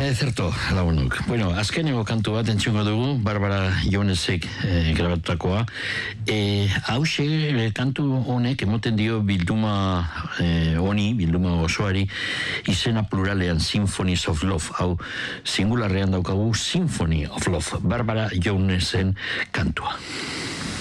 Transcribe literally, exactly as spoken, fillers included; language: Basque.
zerto, lagunok. Bueno, azkeneko kantu bat entzungo dugu, Barbara Jonesek eh, grabatutakoa. Eh, hause, eh, kantu honek emoten dio bilduma eh, honi, bilduma osoari, izena pluralean Symphonies of Love. Hau, singularrean daukagu Symphony of Love. Barbara Jonesen kantua.